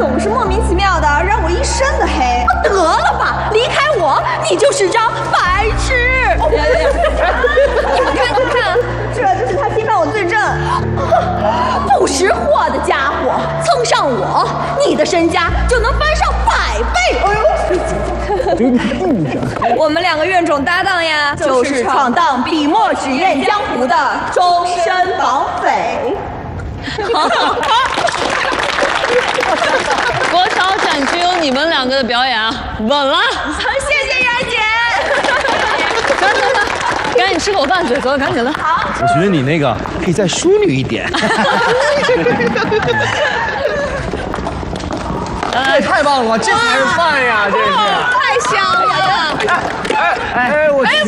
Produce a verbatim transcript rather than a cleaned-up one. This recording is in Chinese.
总是莫名其妙的让我一身的黑。 得了吧，离开我，你就是张白痴！ 你们看，你们看，这就是他侵犯我罪证。 不识货的家伙，蹭上我，你的身家就能翻上百倍。哎呦，我们两个怨种搭档呀，就是闯荡笔墨纸砚江湖的终身绑匪。 国潮展区有你们两个的表演啊，稳了！ 谢谢袁姐。 走走走，赶紧吃口饭，走走，赶紧的。 好。 我觉得你那个可以再淑女一点。 这也太棒了吧！这才是饭呀，这是。 太香了！ 哎哎哎，我。